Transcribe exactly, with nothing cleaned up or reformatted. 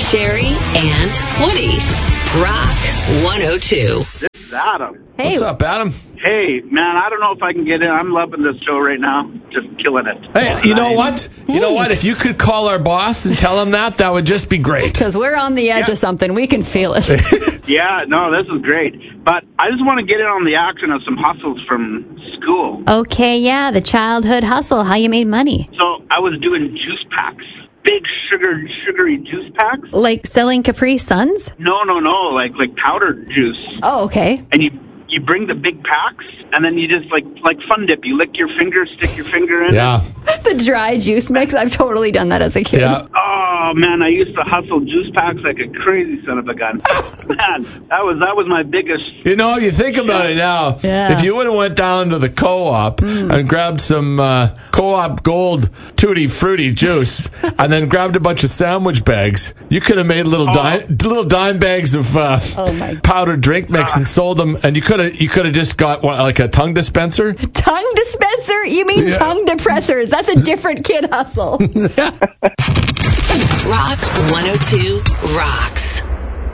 Sherry, and Woody. Rock one oh two. This is Adam. Hey. What's up, Adam? Hey, man, I don't know if I can get in. I'm loving this show right now. Just killing it. Hey, you know what? Thanks. You know what? If you could call our boss and tell him that, that would just be great. Because we're on the edge Yeah. of something. We can feel it. Yeah, no, this is great. But I just want to get in on the action of some hustles from school. Okay, yeah, the childhood hustle, how you made money. So I was doing juice packs. Big sugar, sugary juice packs. Like selling Capri Suns? No, no, no, like like powdered juice. Oh, okay. And you you bring the big packs, and then you just like like Fun Dip. You lick your finger, stick your finger in. Yeah. The dry juice mix, I've totally done that as a kid. Yeah. Oh man, I used to hustle juice packs like a crazy son of a gun. Man, that was that was my biggest. You know, you think about it now. Yeah. If you would have went down to the co-op and grabbed some uh, co-op gold tutti fruity juice, and then grabbed a bunch of sandwich bags, you could have made little Oh. dime little dime bags of uh, Oh, my- powdered drink mix and sold them, and you could have you could have just got one, like a tongue dispenser. Tongue dispenser? You mean Yeah. tongue depressors? That's a different kid hustle. Rock one oh two rocks.